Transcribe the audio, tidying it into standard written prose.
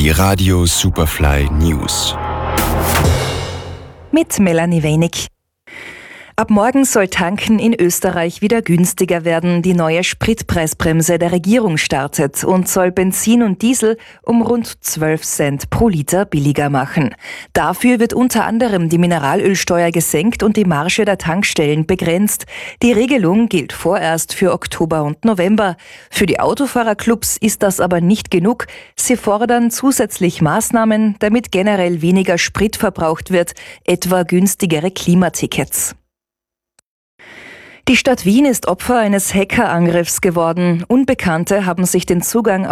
Die Radio Superfly News. Mit Melanie Wenig. Ab morgen soll Tanken in Österreich wieder günstiger werden. Die neue Spritpreisbremse der Regierung startet und soll Benzin und Diesel um rund 12 Cent pro Liter billiger machen. Dafür wird unter anderem die Mineralölsteuer gesenkt und die Marge der Tankstellen begrenzt. Die Regelung gilt vorerst für Oktober und November. Für die Autofahrerclubs ist das aber nicht genug. Sie fordern zusätzlich Maßnahmen, damit generell weniger Sprit verbraucht wird, etwa günstigere Klimatickets. Die Stadt Wien ist Opfer eines Hackerangriffs geworden. Unbekannte haben sich den Zugang